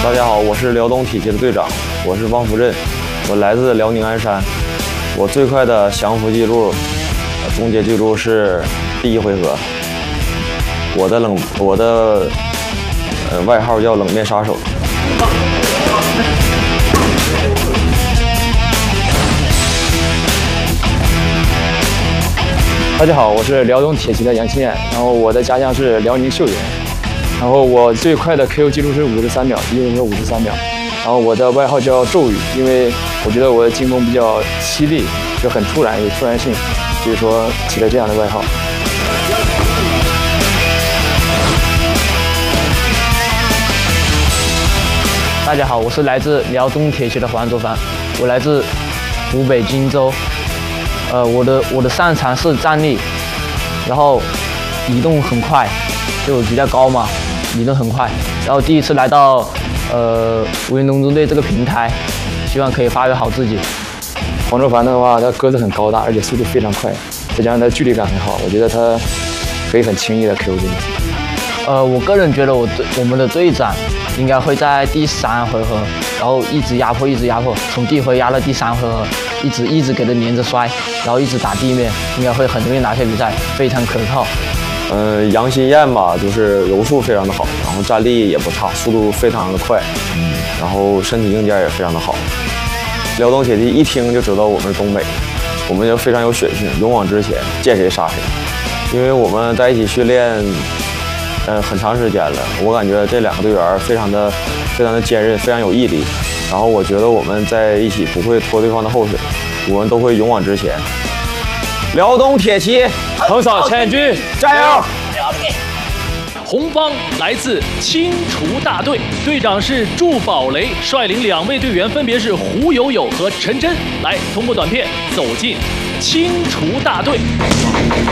大家好，我是辽东铁骑的队长，我是汪福振，我来自辽宁鞍山。我最快的降服记录，终结记录是第1回合。我的外号叫冷面杀手。大家好，我是辽东铁骑的杨清燕，然后我的家乡是辽宁岫源。然后我最快的 KO 记录是53秒，1回合53秒。然后我的外号叫咒语，因为我觉得我的进攻比较犀利，就很突然，有突然性，所以说起了这样的外号。 大家好，我是来自辽东铁骑的黄卓凡，我来自湖北荆州。我的擅长是站立，然后移动很快，就比较高嘛，移动很快。然后第一次来到无云龙中队这个平台，希望可以发挥好自己。 黄卓凡的话，他个子很高大，而且速度非常快，再加上他距离感很好，我觉得他可以很轻易的 KO 进去。 我个人觉得我们的队长应该会在第3回合，然后一直压迫，从第1回压到第3回合，一直给他连着摔，然后一直打地面，应该会很容易拿下比赛，非常可靠。 杨新燕吧，就是柔术非常的好，然后站立也不差，速度非常的快，然后身体硬件也非常的好。辽东铁骑一听就知道我们是东北，我们就非常有血性，勇往直前，见谁杀谁。因为我们在一起训练，很长时间了，我感觉这2个队员非常的坚韧，非常有毅力。然后我觉得我们在一起不会拖对方的后腿，我们都会勇往直前。辽东铁骑横扫千军，加油！ 红方来自清除大队，队长是祝宝雷，率领2位队员分别是胡友友和陈真。来，通过短片走进清除大队。